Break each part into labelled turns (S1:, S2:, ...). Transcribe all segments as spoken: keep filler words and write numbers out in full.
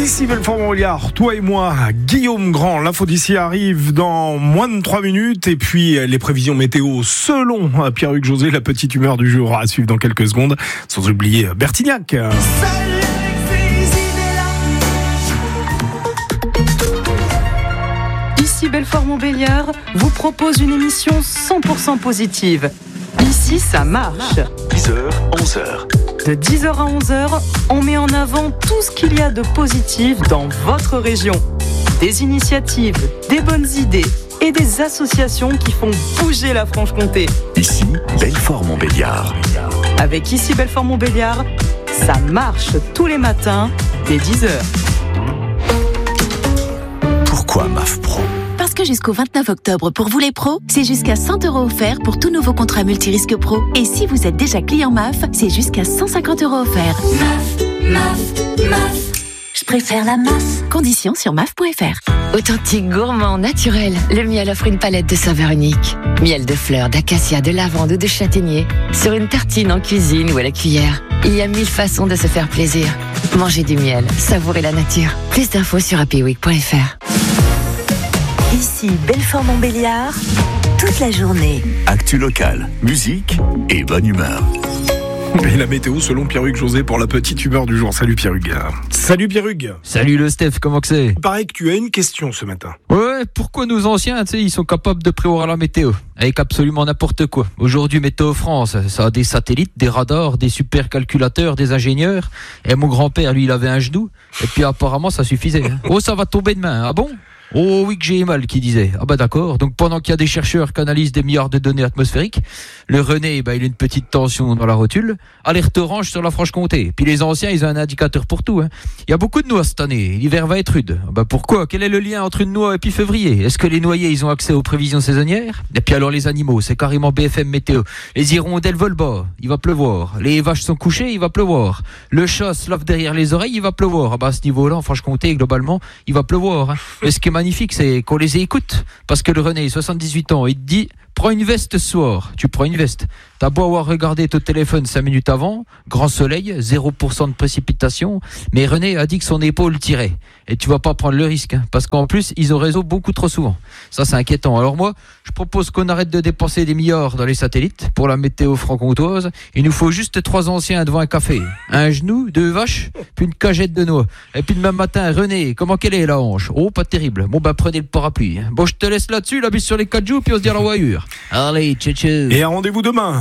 S1: Ici Belfort-Montbéliard, toi et moi, Guillaume Grand. L'info d'ici arrive dans moins de trois minutes. Et puis les prévisions météo selon Pierre-Hugues José, la petite humeur du jour à suivre dans quelques secondes. Sans oublier Bertignac.
S2: Ici Belfort-Montbéliard vous propose une émission cent pour cent positive. Ici, ça marche.
S3: dix heures, onze heures.
S2: De dix heures à onze heures, on met en avant tout ce qu'il y a de positif dans votre région. Des initiatives, des bonnes idées et des associations qui font bouger la Franche-Comté.
S3: Ici, Belfort-Montbéliard.
S2: Avec Ici Belfort-Montbéliard, ça marche tous les matins dès dix heures.
S3: Pourquoi M A F Pro ?
S4: Parce que jusqu'au vingt-neuf octobre, pour vous les pros, c'est jusqu'à cent euros offerts pour tout nouveau contrat multirisque pro. Et si vous êtes déjà client M A F, c'est jusqu'à cent cinquante euros offerts.
S5: M A F, M A F, M A F. Je préfère la M A F.
S4: Conditions sur M A F point F R.
S6: Authentique, gourmand, naturel, le miel offre une palette de saveurs uniques. Miel de fleurs, d'acacia, de lavande ou de châtaignier. Sur une tartine, en cuisine ou à la cuillère. Il y a mille façons de se faire plaisir. Mangez du miel, savourez la nature. Plus d'infos sur happy week point F R.
S5: Ici Belfort-Montbéliard, toute la journée.
S3: Actu locale, musique et bonne humeur.
S1: Et la météo selon Pierre-Hugues José pour la petite humeur du jour. Salut Pierre-Hugues. Salut Pierre-Hugues.
S7: Salut le Steph, comment que c'est ?
S1: Il paraît que tu as une question ce matin.
S7: Ouais, pourquoi nos anciens, tu sais, ils sont capables de prévoir la météo avec absolument n'importe quoi. Aujourd'hui, Météo France, ça a des satellites, des radars, des supercalculateurs, des ingénieurs. Et mon grand-père, lui, il avait un genou. Et puis apparemment, ça suffisait. Hein. Oh, ça va tomber demain. Ah bon ? Oh oui que j'ai mal, qui disait. Ah bah d'accord. Donc pendant qu'il y a des chercheurs qui analysent des milliards de données atmosphériques, le René, bah, il a une petite tension dans la rotule, alerte orange sur la Franche-Comté. Puis les anciens, ils ont un indicateur pour tout. Hein. Il y a beaucoup de noix cette année. L'hiver va être rude. Bah pourquoi ? Quel est le lien entre une noix et puis février ? Est-ce que les noyers, ils ont accès aux prévisions saisonnières ? Et puis alors les animaux, c'est carrément B F M météo. Les hirondelles volent bas, il va pleuvoir. Les vaches sont couchées, il va pleuvoir. Le chat se lave derrière les oreilles, il va pleuvoir. Ah bah à ce niveau-là, en Franche-Comté, globalement, il va pleuvoir. Hein. Et ce qui est magnifique, c'est qu'on les écoute. Parce que le René, soixante-dix-huit ans, il te dit, prends une veste ce soir. Tu prends une veste. T'as beau avoir regardé ton téléphone cinq minutes avant, grand soleil, zéro pour cent de précipitation, mais René a dit que son épaule tirait. Et tu vas pas prendre le risque, hein, parce qu'en plus, ils ont raison beaucoup trop souvent. Ça, c'est inquiétant. Alors moi, je propose qu'on arrête de dépenser des milliards dans les satellites pour la météo franc-comtoise. Il nous faut juste trois anciens devant un café. Un genou, deux vaches, puis une cagette de noix. Et puis demain matin, René, comment qu'elle est la hanche ? Oh, pas terrible. Bon, ben prenez le parapluie. Bon, je te laisse là-dessus, la bise sur les quatre joues, puis on se dit à la voyure. Allez, tchè tchè.
S1: Et un rendez-vous demain.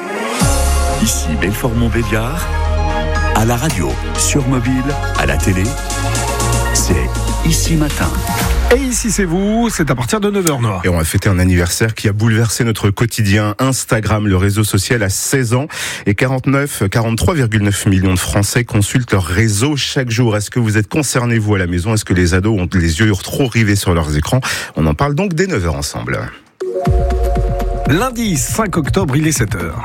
S3: Ici Belfort-Montbéliard, à la radio, sur mobile, à la télé, c'est Ici Matin.
S1: Et ici c'est vous, c'est à partir de neuf heures Noah.
S8: Et on va fêter un anniversaire qui a bouleversé notre quotidien. Instagram, le réseau social, a seize ans et quarante-neuf, quarante-trois virgule neuf millions de Français consultent leur réseau chaque jour. Est-ce que vous êtes concernés, vous, à la maison ? Est-ce que les ados ont les yeux trop rivés sur leurs écrans ? On en parle donc dès neuf heures ensemble.
S1: Lundi cinq octobre, il est sept heures.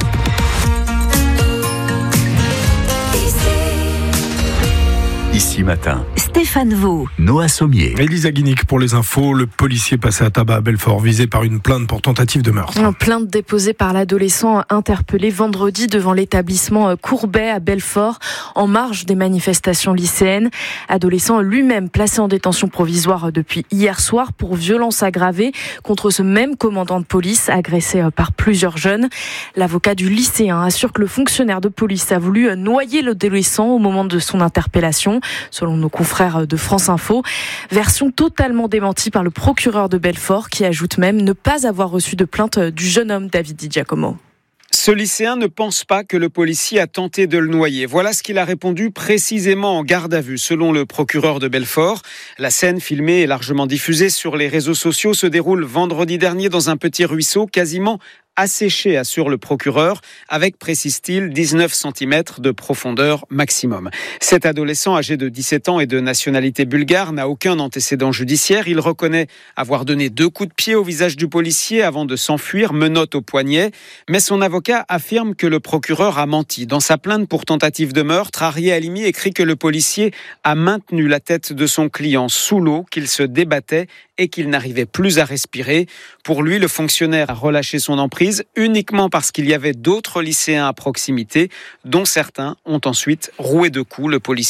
S3: Ici Matin,
S5: Stéphane Vaux,
S3: Noah Sommier.
S1: Elisa Guinic pour les infos. Le policier passé à tabac à Belfort, visé par une plainte pour tentative de meurtre.
S9: Une plainte déposée par l'adolescent interpellé vendredi devant l'établissement Courbet à Belfort, en marge des manifestations lycéennes. Adolescent lui-même placé en détention provisoire depuis hier soir pour violence aggravée contre ce même commandant de police agressé par plusieurs jeunes. L'avocat du lycéen assure que le fonctionnaire de police a voulu noyer l'adolescent au moment de son interpellation. Selon nos confrères de France Info, version totalement démentie par le procureur de Belfort qui ajoute même ne pas avoir reçu de plainte du jeune homme David Di Giacomo.
S10: Ce lycéen ne pense pas que le policier a tenté de le noyer. Voilà ce qu'il a répondu précisément en garde à vue. Selon le procureur de Belfort, la scène filmée et largement diffusée sur les réseaux sociaux se déroule vendredi dernier dans un petit ruisseau quasiment asséché, assure le procureur, avec, précise-t-il, dix-neuf centimètres de profondeur maximum. Cet adolescent âgé de dix-sept ans et de nationalité bulgare n'a aucun antécédent judiciaire. Il reconnaît avoir donné deux coups de pied au visage du policier avant de s'enfuir, menottes au poignet. Mais son avocat affirme que le procureur a menti. Dans sa plainte pour tentative de meurtre, Arié Halimi écrit que le policier a maintenu la tête de son client sous l'eau, qu'il se débattait et qu'il n'arrivait plus à respirer. Pour lui, le fonctionnaire a relâché son emprise uniquement parce qu'il y avait d'autres lycéens à proximité, dont certains ont ensuite roué de coups le policier.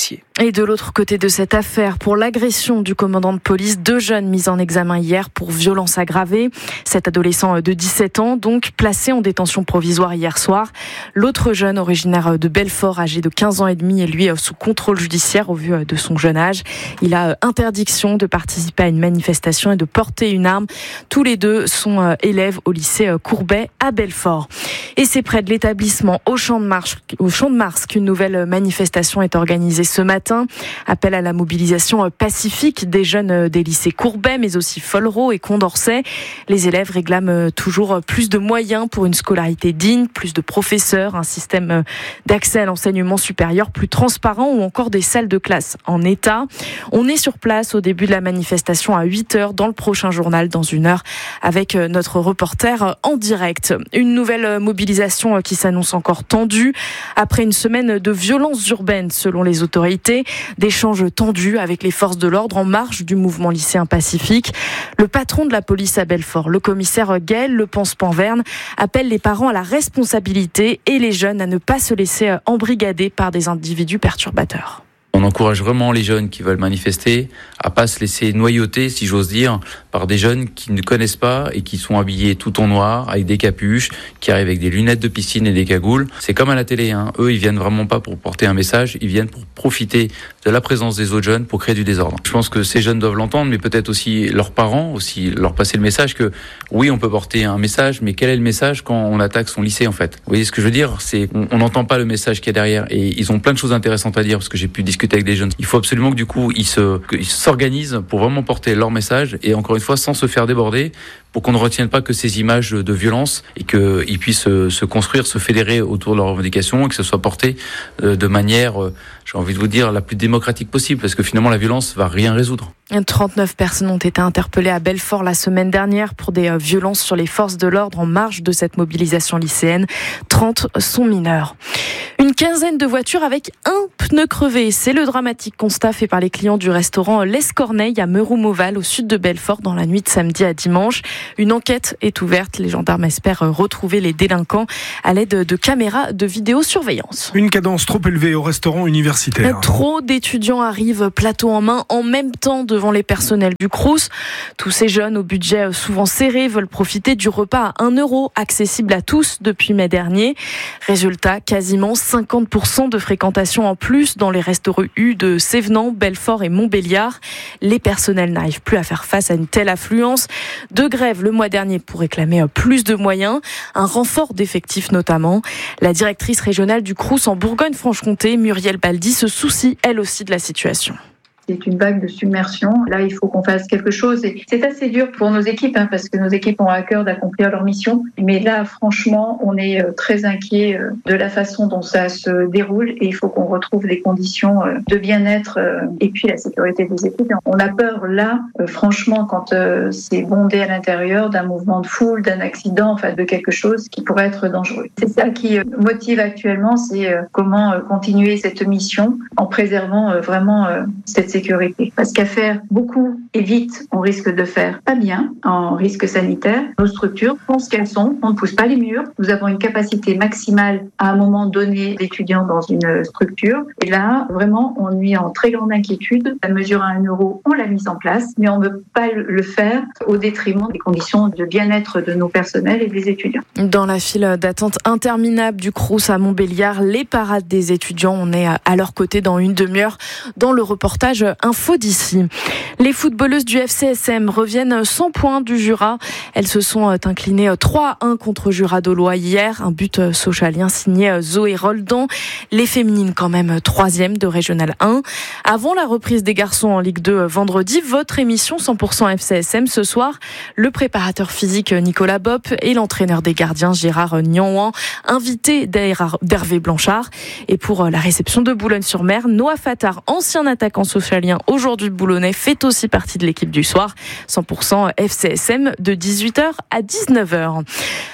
S9: Et de l'autre côté de cette affaire, pour l'agression du commandant de police, deux jeunes mis en examen hier pour violence aggravée. Cet adolescent de dix-sept ans, donc placé en détention provisoire hier soir. L'autre jeune, originaire de Belfort, âgé de quinze ans et demi, est lui sous contrôle judiciaire au vu de son jeune âge. Il a interdiction de participer à une manifestation et de porter une arme. Tous les deux sont élèves au lycée Courbet à Belfort. Et c'est près de l'établissement au Champ de Mars, au Champ de Mars qu'une nouvelle manifestation est organisée ce matin. Appel à la mobilisation pacifique des jeunes des lycées Courbet, mais aussi Follereau et Condorcet. Les élèves réclament toujours plus de moyens pour une scolarité digne, plus de professeurs, un système d'accès à l'enseignement supérieur plus transparent ou encore des salles de classe en état. On est sur place au début de la manifestation à huit heures dans le prochain journal dans une heure avec notre reporter en direct. Une nouvelle mobilisation qui s'annonce encore tendue après une semaine de violences urbaines selon les autorités. D'échanges tendus avec les forces de l'ordre en marge du mouvement lycéen pacifique. Le patron de la police à Belfort, le commissaire Gaël Le Panse-Panverne, appelle les parents à la responsabilité et les jeunes à ne pas se laisser embrigader par des individus perturbateurs.
S11: On encourage vraiment les jeunes qui veulent manifester à pas se laisser noyauter, si j'ose dire, par des jeunes qui ne connaissent pas et qui sont habillés tout en noir, avec des capuches, qui arrivent avec des lunettes de piscine et des cagoules. C'est comme à la télé, hein. Eux, ils viennent vraiment pas pour porter un message, ils viennent pour profiter de la présence des autres jeunes pour créer du désordre. Je pense que ces jeunes doivent l'entendre, mais peut-être aussi leurs parents, aussi leur passer le message que oui, on peut porter un message, mais quel est le message quand on attaque son lycée, en fait? Vous voyez ce que je veux dire? C'est, on n'entend pas le message qu'il y a derrière, et ils ont plein de choses intéressantes à dire, parce que j'ai pu discuter avec des jeunes. Il faut absolument que du coup ils se qu'ils s'organisent pour vraiment porter leur message, et encore une fois sans se faire déborder, pour qu'on ne retienne pas que ces images de violence et qu'ils puissent se construire, se fédérer autour de leurs revendications, et que ce soit porté de manière, j'ai envie de vous dire, la plus démocratique possible, parce que finalement la violence va rien résoudre.
S9: trente-neuf personnes ont été interpellées à Belfort la semaine dernière pour des violences sur les forces de l'ordre en marge de cette mobilisation lycéenne. trente sont mineurs. Une quinzaine de voitures avec un pneu crevé. C'est le dramatique constat fait par les clients du restaurant l'Escorneille à Meuroux-Mauval, au sud de Belfort, dans la nuit de samedi à dimanche. Une enquête est ouverte. Les gendarmes espèrent retrouver les délinquants à l'aide de caméras de vidéosurveillance.
S1: Une cadence trop élevée au restaurant universitaire.
S9: Trop d'étudiants arrivent plateau en main en même temps devant les personnels du Crous. Tous ces jeunes au budget souvent serré veulent profiter du repas à un euro, accessible à tous depuis mai dernier. Résultat, quasiment cinquante pour cent de fréquentation en plus dans les restaurants U de Sévenant, Belfort et Montbéliard. Les personnels n'arrivent plus à faire face à une telle affluence. Deux grèves le mois dernier pour réclamer plus de moyens, un renfort d'effectifs notamment. La directrice régionale du Crous en Bourgogne-Franche-Comté, Muriel Baldi, se soucie elle aussi de la situation.
S12: C'est une vague de submersion. Là, il faut qu'on fasse quelque chose. Et c'est assez dur pour nos équipes, hein, parce que nos équipes ont à cœur d'accomplir leur mission. Mais là, franchement, on est très inquiet de la façon dont ça se déroule. Et il faut qu'on retrouve des conditions de bien-être et puis la sécurité des étudiants. On a peur, là, franchement, quand c'est bondé à l'intérieur, d'un mouvement de foule, d'un accident, enfin, de quelque chose qui pourrait être dangereux. C'est ça qui motive actuellement, c'est comment continuer cette mission en préservant vraiment cette sécurité. Parce qu'à faire beaucoup et vite, on risque de faire pas bien en risque sanitaire. Nos structures font ce qu'elles sont, on ne pousse pas les murs. Nous avons une capacité maximale à un moment donné d'étudiants dans une structure. Et là, vraiment, on est en très grande inquiétude. La mesure à un euro, on l'a mise en place, mais on ne peut pas le faire au détriment des conditions de bien-être de nos personnels et des étudiants.
S9: Dans la file d'attente interminable du Crous à Montbéliard, les parades des étudiants, on est à leur côté dans une demi-heure dans le reportage Info d'ici. Les footballeuses du F C S M reviennent sans points du Jura. Elles se sont inclinées trois à un contre Jura Dolois hier. Un but sochalien signé Zoé Roldan. Les féminines quand même troisième de Régional un. Avant la reprise des garçons en Ligue deux vendredi, votre émission cent pour cent F C S M ce soir. Le préparateur physique Nicolas Bopp et l'entraîneur des gardiens Gérard Nianouan, invité d'Hervé Blanchard. Et pour la réception de Boulogne-sur-Mer, Noah Fattar, ancien attaquant social aujourd'hui boulonnais, fait aussi partie de l'équipe du soir. cent pour cent F C S M de dix-huit heures à dix-neuf heures.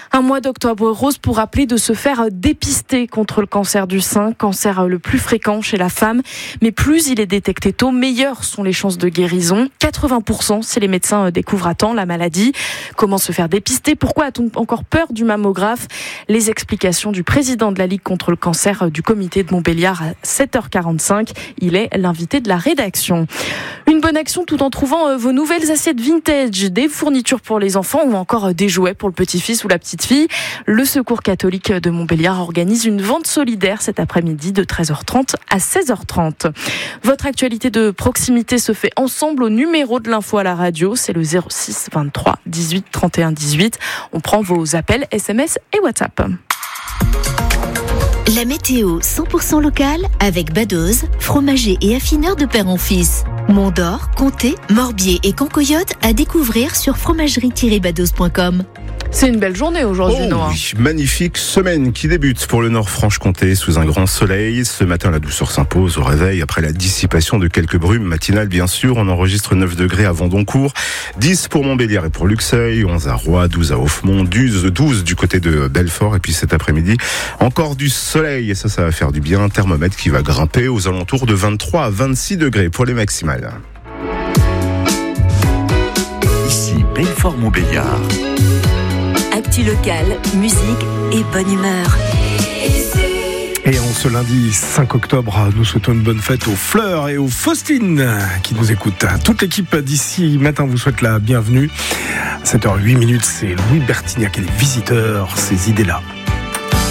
S9: Un mois d'octobre rose pour rappeler de se faire dépister contre le cancer du sein, cancer le plus fréquent chez la femme. Mais plus il est détecté tôt, meilleures sont les chances de guérison. quatre-vingts pour cent si les médecins découvrent à temps la maladie. Comment se faire dépister ? Pourquoi a-t-on encore peur du mammographe ? Les explications du président de la Ligue contre le cancer du comité de Montbéliard à sept heures quarante-cinq. Il est l'invité de la rédaction. Une bonne action tout en trouvant vos nouvelles assiettes vintage, des fournitures pour les enfants ou encore des jouets pour le petit-fils ou la petite-fille. Le Secours catholique de Montbéliard organise une vente solidaire cet après-midi de treize heures trente à seize heures trente. Votre actualité de proximité se fait ensemble au numéro de l'info à la radio, c'est le zéro six vingt-trois dix-huit trente et un dix-huit. On prend vos appels, S M S et WhatsApp.
S4: La météo cent pour cent locale avec Badoz, fromager et affineur de père en fils. Mont-d'Or, Comté, Morbier et Cancoyote à découvrir sur fromagerie tiret badoz point com.
S9: C'est une belle journée aujourd'hui,
S8: oh,
S9: Noah.
S8: Oui, magnifique semaine qui débute pour le Nord-Franche-Comté sous un grand soleil. Ce matin, la douceur s'impose au réveil après la dissipation de quelques brumes matinales, bien sûr. On enregistre neuf degrés à Vendoncourt, dix pour Montbéliard et pour Luxeuil, onze à Roye, douze à Offemont, douze du côté de Belfort. Et puis cet après-midi, encore du soleil. Et ça, ça va faire du bien. Un thermomètre qui va grimper aux alentours de vingt-trois à vingt-six degrés pour les maximales.
S3: Ici, Belfort-Montbéliard.
S4: Actu locale, musique et bonne humeur.
S1: Et en ce lundi cinq octobre, nous souhaitons une bonne fête aux Fleurs et aux Faustines qui nous écoutent. Toute l'équipe d'ici matin vous souhaite la bienvenue. sept heures huit minutes, c'est Louis Bertignac et les Visiteurs, ces idées-là.